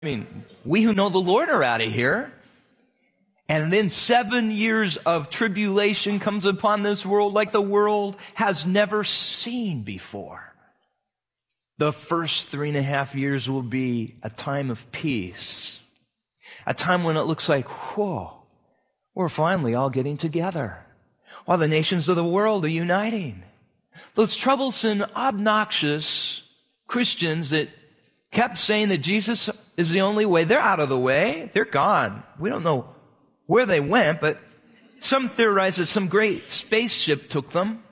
We who know the Lord are out of here. And then 7 years of tribulation comes upon this world like the world has never seen before. The first 3.5 years will be a time of peace. A time when it looks like, whoa, we're finally all getting together. While the nations of the world are uniting. Those troublesome, obnoxious Christians that kept saying that Jesus is the only way, they're out of the way. They're gone. We don't know where they went, but some theorize that some great spaceship took them.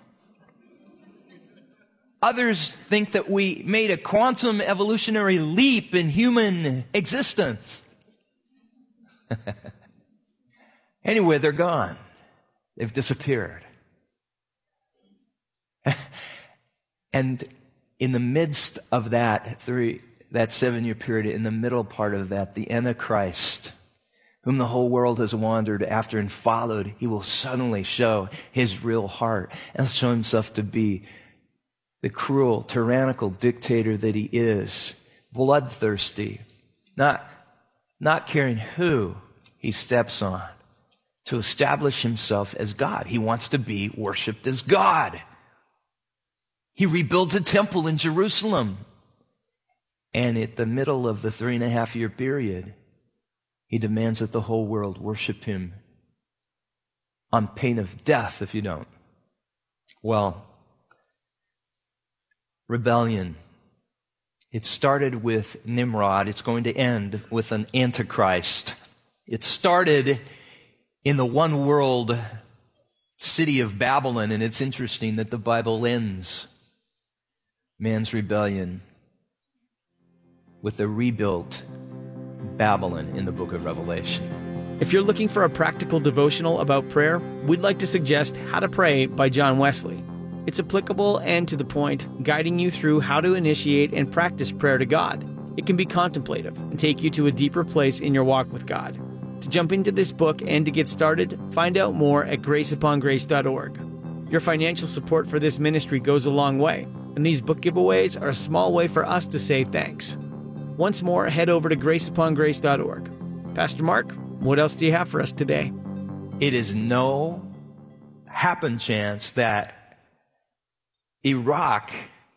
Others think that we made a quantum evolutionary leap in human existence. Anyway, they're gone. They've disappeared. And in the midst of that 7-year period, in the middle part of that, the Antichrist, whom the whole world has wandered after and followed, he will suddenly show his real heart and show himself to be the cruel, tyrannical dictator that he is, bloodthirsty, not caring who he steps on, to establish himself as God. He wants to be worshiped as God. He rebuilds a temple in Jerusalem. And at the middle of the 3.5-year period, he demands that the whole world worship him on pain of death if you don't. Well, rebellion. It started with Nimrod. It's going to end with an Antichrist. It started in the one world city of Babylon, and it's interesting that the Bible ends man's rebellion with the rebuilt Babylon in the book of Revelation. If you're looking for a practical devotional about prayer, we'd like to suggest How to Pray by John Wesley. It's applicable and to the point, guiding you through how to initiate and practice prayer to God. It can be contemplative and take you to a deeper place in your walk with God. To jump into this book and to get started, find out more at graceupongrace.org. Your financial support for this ministry goes a long way, and these book giveaways are a small way for us to say thanks. Once more, head over to graceupongrace.org. Pastor Mark, what else do you have for us today? It is no happen chance that Iraq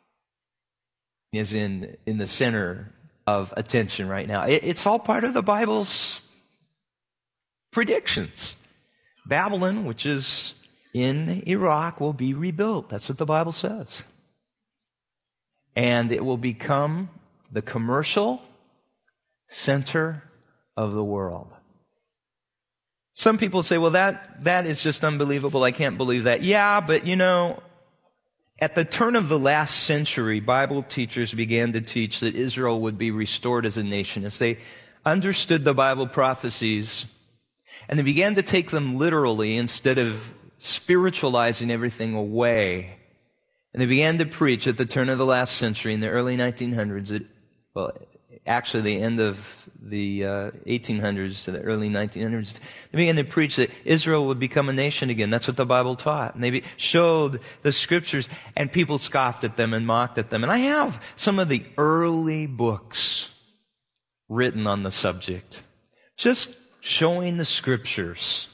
is in the center of attention right now. It's all part of the Bible's predictions. Babylon, which is in Iraq, will be rebuilt. That's what the Bible says. And it will become the commercial center of the world. Some people say, well, that is just unbelievable. I can't believe that. Yeah, but at the turn of the last century, Bible teachers began to teach that Israel would be restored as a nation as they understood the Bible prophecies, and they began to take them literally instead of spiritualizing everything away. And they began to preach at the turn of the last century in the early 1900s, actually the end of the 1800s to the early 1900s. They began to preach that Israel would become a nation again. That's what the Bible taught. And they showed the scriptures, and people scoffed at them and mocked at them. And I have some of the early books written on the subject, just showing the scriptures.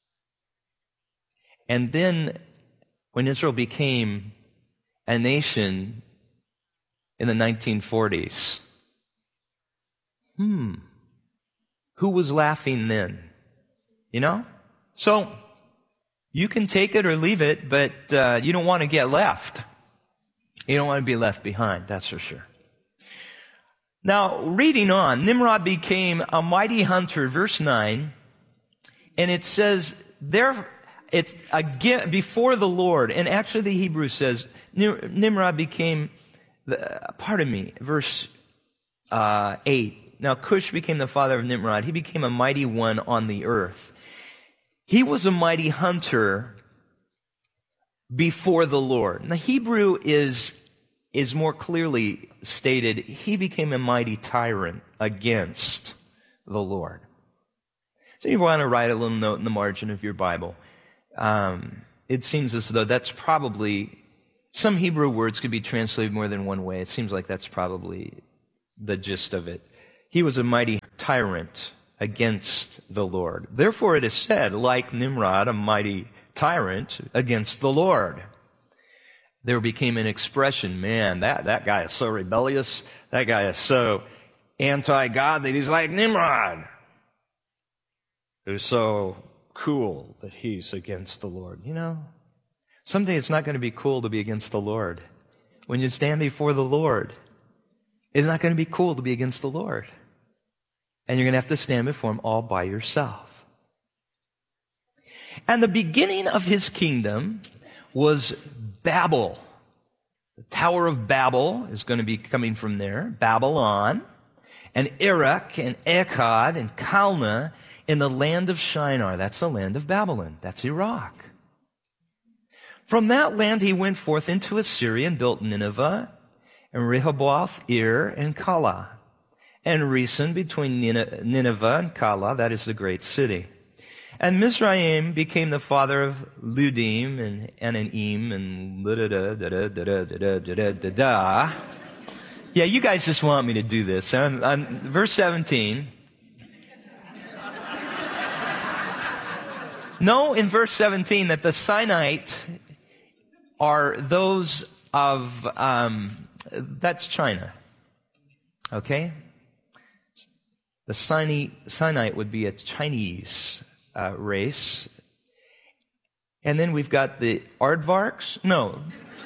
And then when Israel became a nation in the 1940s, who was laughing then? So you can take it or leave it, but you don't want to get left. You don't want to be left behind, that's for sure. Now, reading on, Nimrod became a mighty hunter, verse 9, and it says, it's again before the Lord, and actually the Hebrew says, Nimrod became, verse 8. Now, Cush became the father of Nimrod. He became a mighty one on the earth. He was a mighty hunter before the Lord. Now, Hebrew is more clearly stated, he became a mighty tyrant against the Lord. So you want to write a little note in the margin of your Bible. It seems as though that's probably, some Hebrew words could be translated more than one way. It seems like that's probably the gist of it. He was a mighty tyrant against the Lord. Therefore it is said, like Nimrod, a mighty tyrant against the Lord. There became an expression, man, that guy is so rebellious, that guy is so anti-God that he's like Nimrod, who's so cool that he's against the Lord. You know, someday it's not going to be cool to be against the Lord. When you stand before the Lord, it's not going to be cool to be against the Lord. And you're going to have to stand before Him all by yourself. And the beginning of His kingdom was Babel. The Tower of Babel is going to be coming from there. Babylon. And Erech and Akkad and Calneh in the land of Shinar. That's the land of Babylon. That's Iraq. From that land he went forth into Assyria and built Nineveh and Rehoboth, Ir, and Calah, and Resen between Nineveh and Calah, that is the great city. And Mizraim became the father of Ludim and Anaim and da-da-da-da-da-da-da-da-da-da. Yeah, you guys just want me to do this. On verse 17. Know in verse 17 that the Sinite are those of, that's China. Okay? The Sinite would be a Chinese race. And then we've got the Aardvarks. No.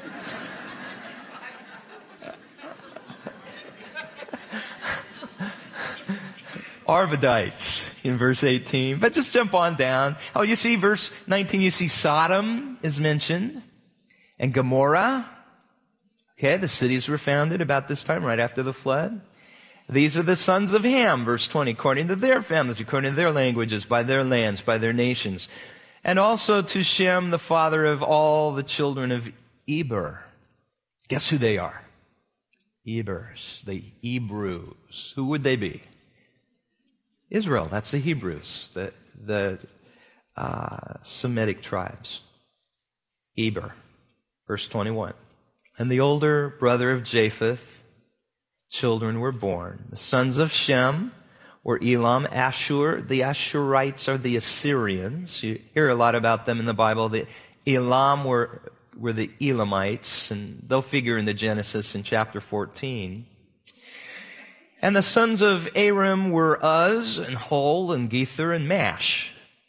Arvadites in verse 18. But just jump on down. Oh, you see verse 19, you see Sodom is mentioned. And Gomorrah. Okay, the cities were founded about this time, right after the flood. These are the sons of Ham, verse 20, according to their families, according to their languages, by their lands, by their nations. And also to Shem, the father of all the children of Eber. Guess who they are? Ebers, the Hebrews. Who would they be? Israel, that's the Hebrews, the Semitic tribes. Eber, verse 21. And the older brother of Japheth, children were born. The sons of Shem were Elam, Ashur. The Ashurites are the Assyrians. You hear a lot about them in the Bible. The Elam were the Elamites, and they'll figure in the Genesis in chapter 14. And the sons of Aram were Uz and Hul and Gether and Mash.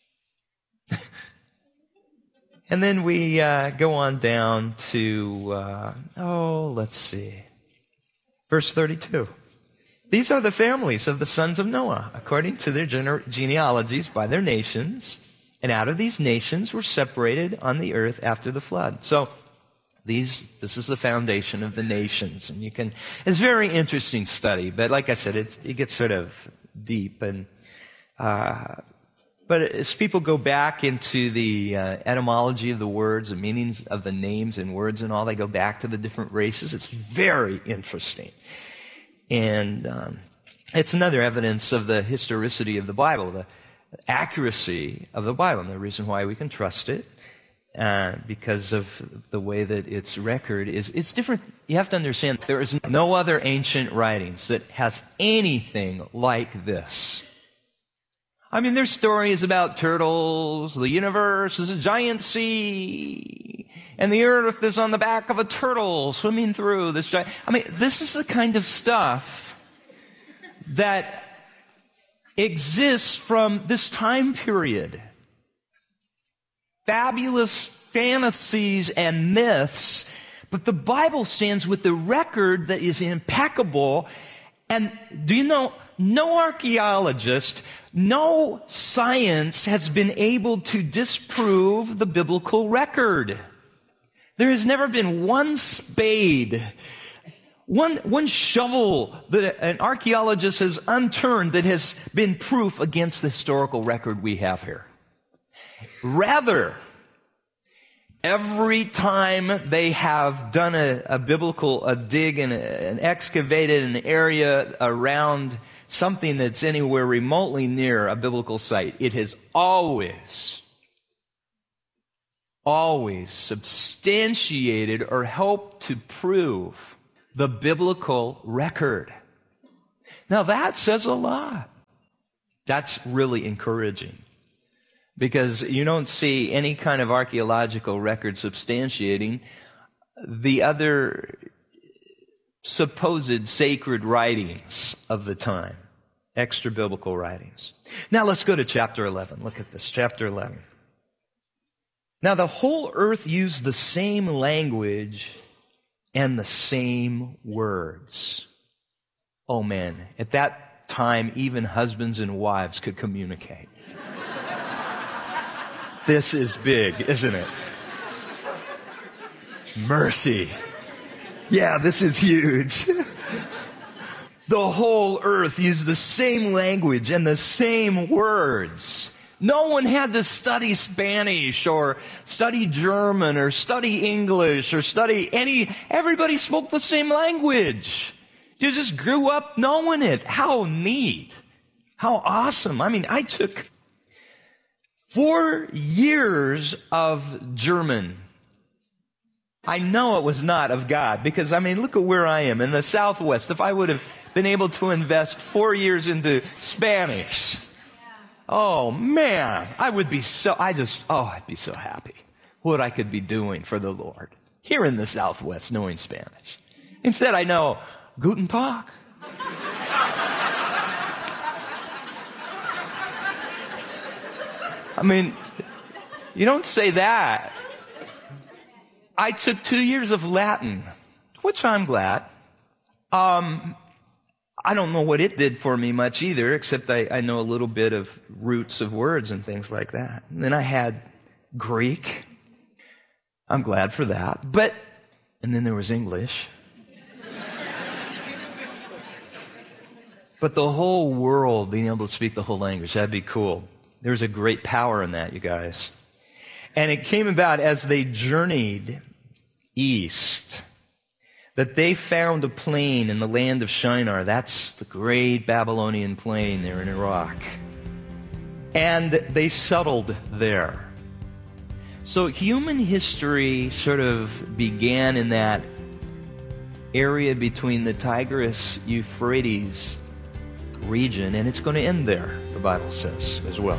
And then we go on down to, let's see. Verse 32. These are the families of the sons of Noah, according to their genealogies by their nations. And out of these nations were separated on the earth after the flood. So, this is the foundation of the nations. And it's a very interesting study, but like I said, it gets sort of deep. But as people go back into the etymology of the words, the meanings of the names and words and all, they go back to the different races. It's very interesting. And it's another evidence of the historicity of the Bible, the accuracy of the Bible, and the reason why we can trust it. Because of the way that its record is, it's different. You have to understand, there is no other ancient writings that has anything like this. I mean, there's stories about turtles, the universe is a giant sea, and the earth is on the back of a turtle swimming through this giant. I mean, this is the kind of stuff that exists from this time period. Fabulous fantasies and myths, but the Bible stands with the record that is impeccable. And do you know, no archaeologist, no science has been able to disprove the biblical record. There has never been one spade, one shovel that an archaeologist has unturned that has been proof against the historical record we have here. Rather, every time they have done a biblical dig and excavated an area around something that's anywhere remotely near a biblical site, it has always substantiated or helped to prove the biblical record. Now that says a lot. That's really encouraging, because you don't see any kind of archaeological record substantiating the other supposed sacred writings of the time, extra biblical writings. Now let's go to chapter 11. Look at this, chapter 11. Now the whole earth used the same language and the same words. Oh man, at that time, even husbands and wives could communicate. This is big, isn't it? Mercy. Yeah, this is huge. The whole earth used the same language and the same words. No one had to study Spanish or study German or study English or everybody spoke the same language. You just grew up knowing it. How neat. How awesome. I mean, I took 4 years of German. I know it was not of God, because, I mean, look at where I am in the Southwest. If I would have been able to invest 4 years into Spanish, oh man, I'd be so happy what I could be doing for the Lord here in the Southwest, knowing Spanish. Instead, I know Guten Tag. I mean, you don't say that. I took 2 years of Latin, which I'm glad. I don't know what it did for me much either, except I know a little bit of roots of words and things like that. And then I had Greek. I'm glad for that. And then there was English. But the whole world being able to speak the whole language, that'd be cool. There's a great power in that, you guys. And it came about as they journeyed east that they found a plain in the land of Shinar. That's the great Babylonian plain there in Iraq. And they settled there. So human history sort of began in that area between the Tigris-Euphrates region, and it's going to end there, the Bible says as well.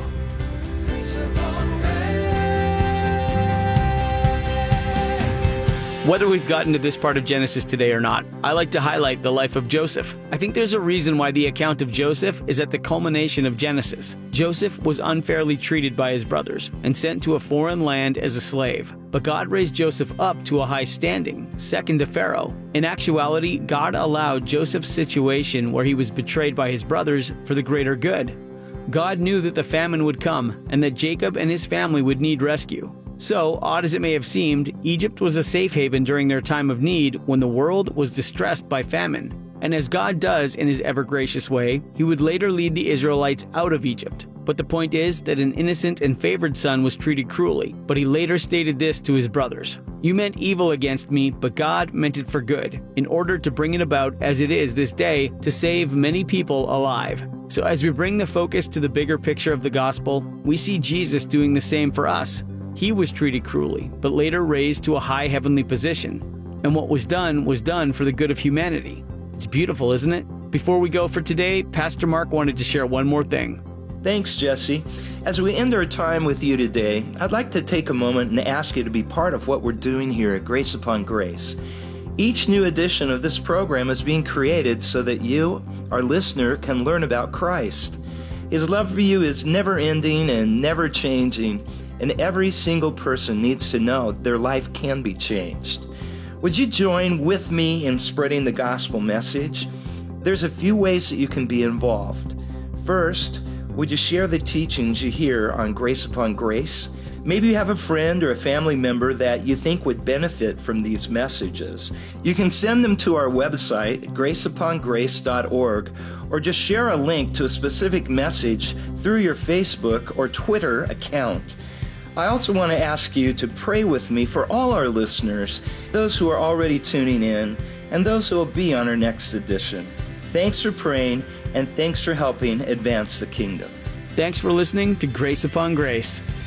Whether we've gotten to this part of Genesis today or not, I like to highlight the life of Joseph. I think there's a reason why the account of Joseph is at the culmination of Genesis. Joseph was unfairly treated by his brothers and sent to a foreign land as a slave. But God raised Joseph up to a high standing, second to Pharaoh. In actuality, God allowed Joseph's situation where he was betrayed by his brothers for the greater good. God knew that the famine would come and that Jacob and his family would need rescue. So, odd as it may have seemed, Egypt was a safe haven during their time of need when the world was distressed by famine. And as God does in his ever-gracious way, he would later lead the Israelites out of Egypt. But the point is that an innocent and favored son was treated cruelly, but he later stated this to his brothers: "You meant evil against me, but God meant it for good, in order to bring it about as it is this day, to save many people alive." So as we bring the focus to the bigger picture of the gospel, we see Jesus doing the same for us. He was treated cruelly, but later raised to a high heavenly position. And what was done for the good of humanity. It's beautiful, isn't it? Before we go for today, Pastor Mark wanted to share one more thing. Thanks, Jesse. As we end our time with you today, I'd like to take a moment and ask you to be part of what we're doing here at Grace Upon Grace. Each new edition of this program is being created so that you, our listener, can learn about Christ. His love for you is never ending and never changing, and every single person needs to know their life can be changed. Would you join with me in spreading the gospel message? There's a few ways that you can be involved. First, would you share the teachings you hear on Grace Upon Grace? Maybe you have a friend or a family member that you think would benefit from these messages. You can send them to our website, graceupon.grace.org, or just share a link to a specific message through your Facebook or Twitter account. I also want to ask you to pray with me for all our listeners, those who are already tuning in, and those who will be on our next edition. Thanks for praying, and thanks for helping advance the kingdom. Thanks for listening to Grace Upon Grace.